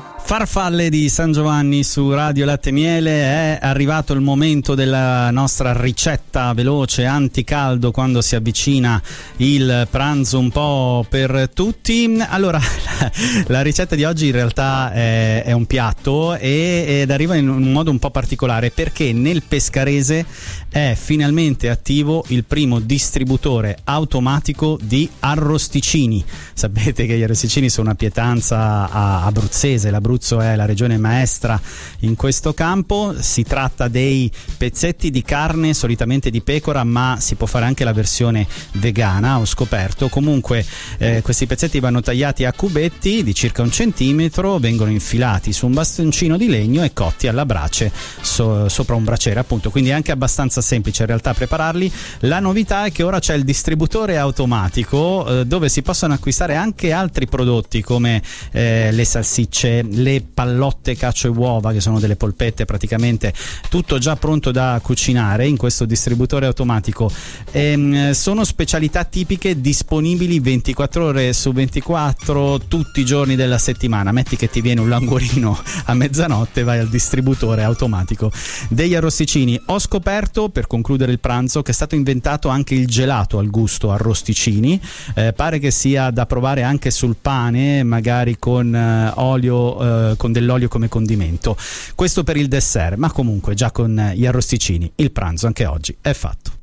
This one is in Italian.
Farfalle di San Giovanni su Radio Latte Miele. È arrivato il momento della nostra ricetta veloce anticaldo quando si avvicina il pranzo un po' per tutti. Allora, la ricetta di oggi in realtà è un piatto ed arriva in un modo un po' particolare perché nel pescarese è finalmente attivo il primo distributore automatico di arrosticini. Sapete che gli arrosticini sono una pietanza abruzzese, l'Abruzzo è la regione maestra in questo campo. Si tratta dei pezzetti di carne solitamente di pecora, ma si può fare anche la versione vegana, ho scoperto. Comunque questi pezzetti vanno tagliati a cubetti di circa 1 centimetro, vengono infilati su un bastoncino di legno e cotti alla brace sopra un braciere, appunto, quindi è anche abbastanza semplice in realtà prepararli. La novità è che ora c'è il distributore automatico dove si possono acquistare anche altri prodotti come le salsicce, le pallotte cacio e uova, che sono delle polpette, praticamente tutto già pronto da cucinare in questo distributore automatico. Sono specialità tipiche disponibili 24 ore su 24 tutti i giorni della settimana. Metti che ti viene un languorino a mezzanotte, vai al distributore automatico degli arrosticini. Ho scoperto, per concludere il pranzo, che è stato inventato anche il gelato al gusto arrosticini. Pare che sia da provare anche sul pane, magari con olio, con dell'olio come condimento. Questo per il dessert, ma comunque già con gli arrosticini il pranzo anche oggi è fatto.